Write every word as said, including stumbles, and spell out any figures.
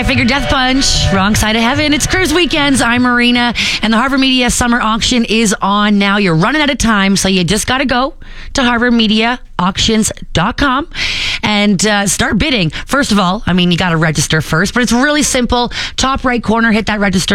Finger Death Punch, wrong side of heaven. It's Cruise Weekends. I'm Marina, and the Harvard Media Summer Auction is on now. You're running out of time, so you just got to go to harvard media auctions dot com and uh, start bidding. First of all, I mean, you got to register first, but it's really simple. Top right corner, hit that register